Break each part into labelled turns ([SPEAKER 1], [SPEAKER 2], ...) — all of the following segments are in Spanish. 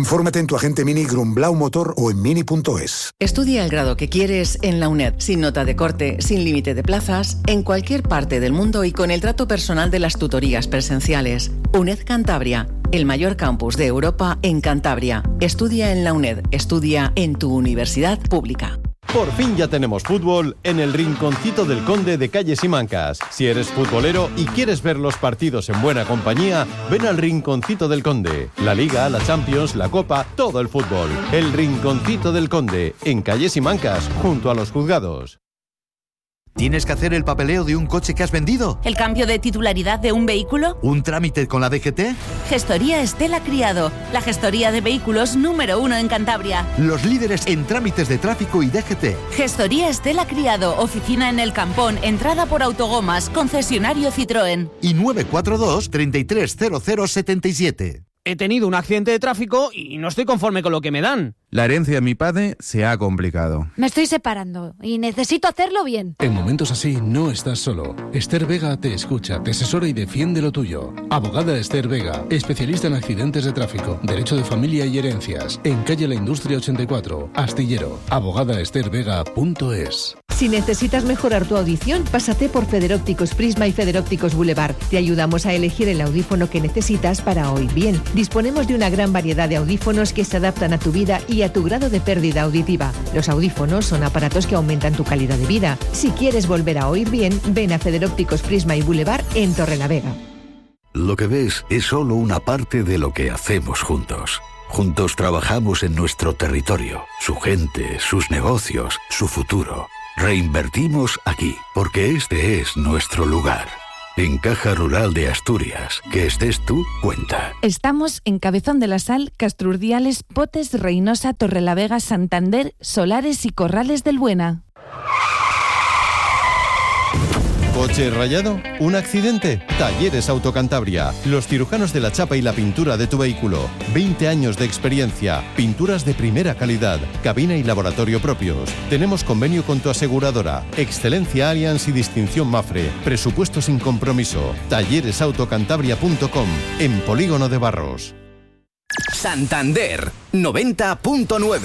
[SPEAKER 1] Infórmate en tu agente Mini Grumblau Motor o en mini.es.
[SPEAKER 2] Estudia el grado que quieres en la UNED, sin nota de corte, sin límite de plazas, en cualquier parte del mundo y con el trato personal de las tutorías presenciales. UNED Cantabria, el mayor campus de Europa en Cantabria. Estudia en la UNED, estudia en tu universidad pública.
[SPEAKER 3] Por fin ya tenemos fútbol en el Rinconcito del Conde de Calle Simancas. Si eres futbolero y quieres ver los partidos en buena compañía, ven al Rinconcito del Conde. La Liga, la Champions, la Copa, todo el fútbol. El Rinconcito del Conde, en Calle Simancas, junto a los juzgados.
[SPEAKER 4] ¿Tienes que hacer el papeleo de un coche que has vendido?
[SPEAKER 5] ¿El cambio de titularidad de un vehículo?
[SPEAKER 4] ¿Un trámite con la DGT?
[SPEAKER 5] Gestoría Estela Criado, la gestoría de vehículos número 1 en Cantabria.
[SPEAKER 4] Los líderes en trámites de tráfico y DGT.
[SPEAKER 5] Gestoría Estela Criado, oficina en El Campón, entrada por Autogomas, concesionario Citroën.
[SPEAKER 4] Y 942 330077.
[SPEAKER 6] He tenido un accidente de tráfico y no estoy conforme con lo que me dan.
[SPEAKER 7] La herencia de mi padre se ha complicado.
[SPEAKER 8] Me estoy separando y necesito hacerlo bien.
[SPEAKER 9] En momentos así no estás solo. Esther Vega te escucha, te asesora y defiende lo tuyo. Abogada Esther Vega, especialista en accidentes de tráfico, derecho de familia y herencias. En calle La Industria 84, Astillero. abogadaestervega.es.
[SPEAKER 10] Si necesitas mejorar tu audición, pásate por Federópticos Prisma y Federópticos Boulevard. Te ayudamos a elegir el audífono que necesitas para oír bien. Disponemos de una gran variedad de audífonos que se adaptan a tu vida y a tu grado de pérdida auditiva. Los audífonos son aparatos que aumentan tu calidad de vida. Si quieres volver a oír bien, ven a Federópticos Prisma y Boulevard en Torrelavega.
[SPEAKER 11] Lo que ves es solo una parte de lo que hacemos juntos. Juntos trabajamos en nuestro territorio, su gente, sus negocios, su futuro. Reinvertimos aquí, porque este es nuestro lugar. En Caja Rural de Asturias, que estés tú, cuenta.
[SPEAKER 12] Estamos en Cabezón de la Sal, Castrurdiales, Potes, Reynosa, Torrelavega, Santander, Solares y Corrales del Buena.
[SPEAKER 3] ¿Coche rayado? ¿Un accidente? Talleres Autocantabria. Los cirujanos de la chapa y la pintura de tu vehículo. 20 años de experiencia. Pinturas de primera calidad. Cabina y laboratorio propios. Tenemos convenio con tu aseguradora. Excelencia Allianz y distinción Mafre. Presupuesto sin compromiso. Talleresautocantabria.com. En Polígono de Barros.
[SPEAKER 13] Santander 90.9.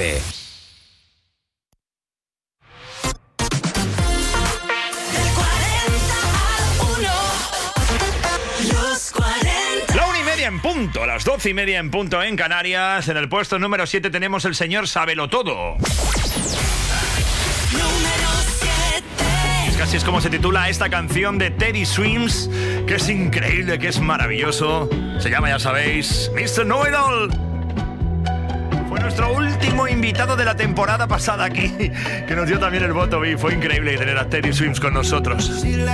[SPEAKER 14] En punto, las 12:30 en punto en Canarias. En el puesto número 7 tenemos el señor Sabelotodo. Es que así es como se titula esta canción de Teddy Swims, que es increíble, que es maravilloso. Se llama, ya sabéis, Mr. Know-It-All. Fue nuestro último invitado de la temporada pasada aquí, que nos dio también el voto y fue increíble tener a Teddy Swims con nosotros.